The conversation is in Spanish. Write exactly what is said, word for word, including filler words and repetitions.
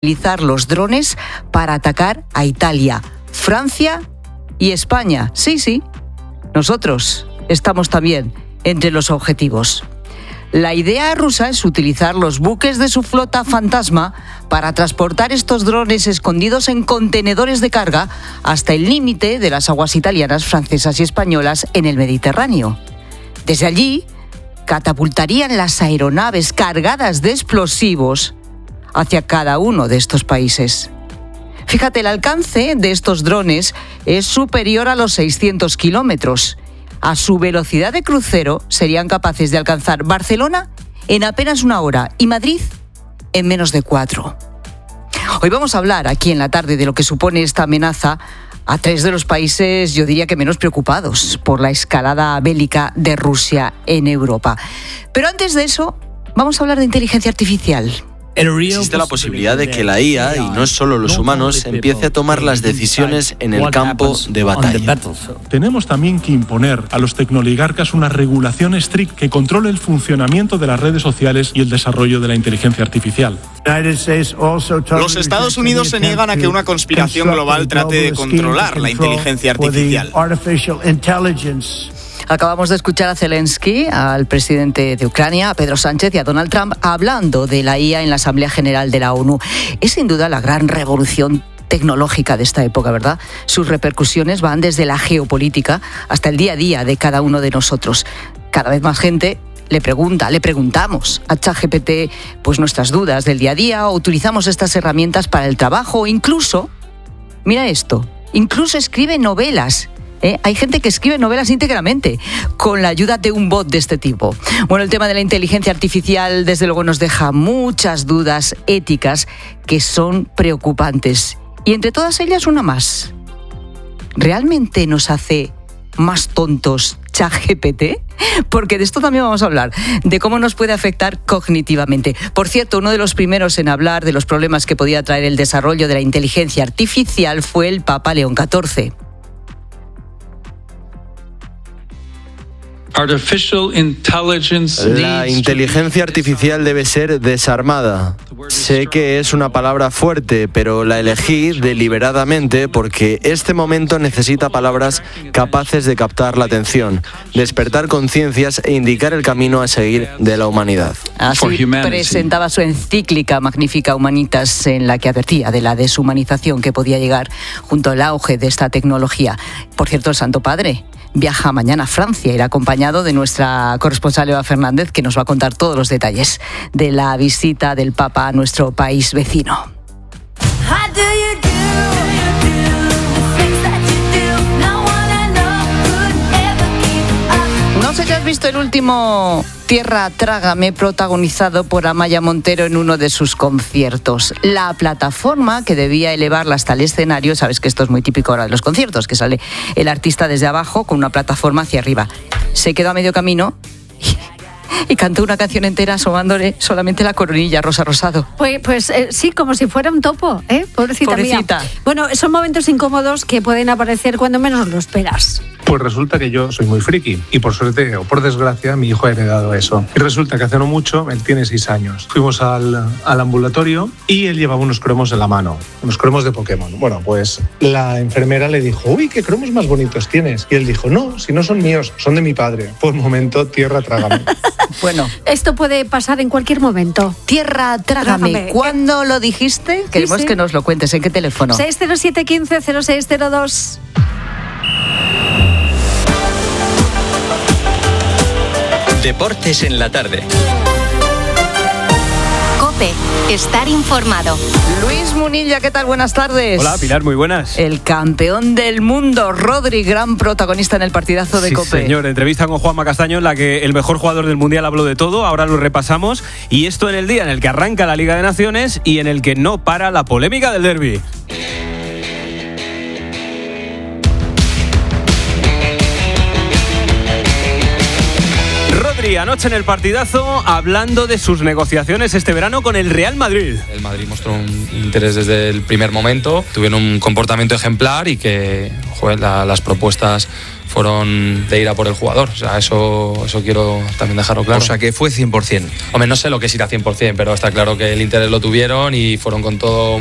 utilizar los drones para atacar a Italia, Francia y España. Sí, sí, nosotros estamos también entre los objetivos. La idea rusa es utilizar los buques de su flota fantasma para transportar estos drones escondidos en contenedores de carga hasta el límite de las aguas italianas, francesas y españolas en el Mediterráneo. Desde allí, catapultarían las aeronaves cargadas de explosivos hacia cada uno de estos países. Fíjate, el alcance de estos drones es superior a los seiscientos kilómetros. A su velocidad de crucero serían capaces de alcanzar Barcelona en apenas una hora y Madrid en menos de cuatro. Hoy vamos a hablar aquí en la tarde de lo que supone esta amenaza a tres de los países, yo diría que menos preocupados por la escalada bélica de Rusia en Europa. Pero antes de eso, vamos a hablar de inteligencia artificial. Existe la posibilidad de que la I A, y no solo los humanos, empiece a tomar las decisiones en el campo de batalla. Tenemos también que imponer a los tecnoligarcas una regulación estricta que controle el funcionamiento de las redes sociales y el desarrollo de la inteligencia artificial. Los Estados Unidos se niegan a que una conspiración global trate de controlar la inteligencia artificial. Acabamos de escuchar a Zelensky, al presidente de Ucrania, a Pedro Sánchez y a Donald Trump hablando de la I A en la Asamblea General de la ONU. Es sin duda la gran revolución tecnológica de esta época, ¿verdad? Sus repercusiones van desde la geopolítica hasta el día a día de cada uno de nosotros. Cada vez más gente le pregunta, le preguntamos a ChatGPT pues nuestras dudas del día a día, o utilizamos estas herramientas para el trabajo, o incluso, mira esto, incluso escribe novelas. ¿Eh? Hay gente que escribe novelas íntegramente con la ayuda de un bot de este tipo. Bueno, el tema de la inteligencia artificial desde luego nos deja muchas dudas éticas que son preocupantes. Y entre todas ellas una más. ¿Realmente nos hace más tontos ChatGPT? Porque de esto también vamos a hablar, de cómo nos puede afectar cognitivamente. Por cierto, uno de los primeros en hablar de los problemas que podía traer el desarrollo de la inteligencia artificial fue el Papa León catorce. La inteligencia artificial debe ser desarmada. Sé que es una palabra fuerte, pero la elegí deliberadamente porque este momento necesita palabras capaces de captar la atención, despertar conciencias e indicar el camino a seguir de la humanidad. Así presentaba su encíclica Magnificat Humanitas, en la que advertía de la deshumanización que podía llegar junto al auge de esta tecnología. Por cierto, el Santo Padre viaja mañana a Francia, irá acompañado de nuestra corresponsal Eva Fernández, que nos va a contar todos los detalles de la visita del Papa a nuestro país vecino. No sé si has visto el último Tierra Trágame, protagonizado por Amaya Montero en uno de sus conciertos. La plataforma que debía elevarla hasta el escenario, sabes que esto es muy típico ahora de los conciertos, que sale el artista desde abajo con una plataforma hacia arriba. Se quedó a medio camino y cantó una canción entera asomándole solamente la coronilla, Rosa Rosado. Pues, pues eh, sí, como si fuera un topo, ¿eh? Pobrecita, Pobrecita. mía. Bueno, son momentos incómodos que pueden aparecer cuando menos lo esperas. Pues resulta que yo soy muy friki y por suerte o por desgracia mi hijo ha heredado eso. Y resulta que hace no mucho, él tiene seis años, fuimos al, al ambulatorio y él llevaba unos cromos en la mano, unos cromos de Pokémon. Bueno, pues la enfermera le dijo, uy, qué cromos más bonitos tienes. Y él dijo, no, si no son míos, son de mi padre. Por momento, tierra trágame. Bueno, esto puede pasar en cualquier momento. Tierra Trágame, Trágame. ¿cuándo lo dijiste? Queremos sí. que nos lo cuentes. ¿En qué teléfono? seis cero siete uno cinco cero seis cero dos. Deportes en la tarde. COPE, estar informado. Luis Munilla, ¿qué tal? Buenas tardes. Hola, Pilar, muy buenas. El campeón del mundo, Rodri, gran protagonista en el partidazo de sí, COPE. Señor, entrevista con Juanma Castaño en la que el mejor jugador del Mundial habló de todo, ahora lo repasamos, y esto en el día en el que arranca la Liga de Naciones y en el que no para la polémica del derbi. Pedri anoche en el partidazo hablando de sus negociaciones este verano con el Real Madrid. El Madrid mostró un interés desde el primer momento, tuvieron un comportamiento ejemplar y que joder, la, las propuestas fueron de ir a por el jugador. O sea, eso, eso quiero también dejarlo claro. O sea, que fue cien por ciento. Hombre, no sé lo que es ir a cien por ciento, pero está claro que el interés lo tuvieron y fueron con todo